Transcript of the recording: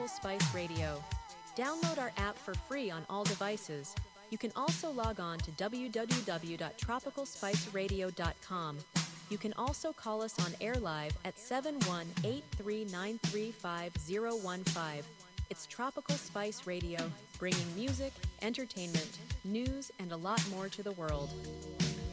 Spice Radio. Download our app for free on all devices. You can also log on to www.tropicalspiceradio.com. You can also call us on air live at 718-393-5015. It's Tropical Spice Radio, bringing music, entertainment, news, and a lot more to the world.